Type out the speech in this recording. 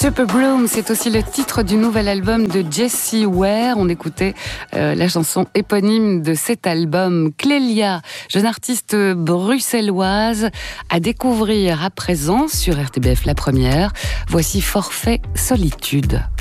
Super Bloom, c'est aussi le titre du nouvel album de Jessie Ware. On écoutait la chanson éponyme de cet album. Clélia, jeune artiste bruxelloise, à découvrir à présent sur RTBF La Première. Voici Forfait Solitude.